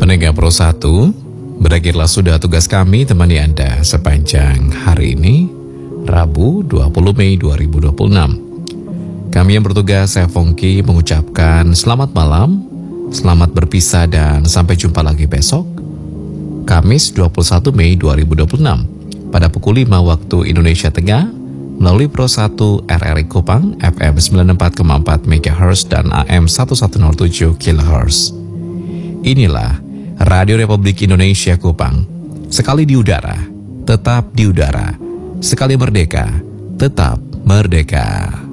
Pendengar Pro 1, berakhirlah sudah tugas kami temani Anda sepanjang hari ini, Rabu 20 Mei 2026. Kami yang bertugas, saya Fongki, mengucapkan selamat malam, selamat berpisah dan sampai jumpa lagi besok, Kamis 21 Mei 2026, pada pukul 5 waktu Indonesia Tengah, melalui Pro 1 RRI Kupang, FM 94,4 MHz dan AM 1107 kHz. Inilah Radio Republik Indonesia Kupang. Sekali di udara, tetap di udara. Sekali merdeka, tetap merdeka.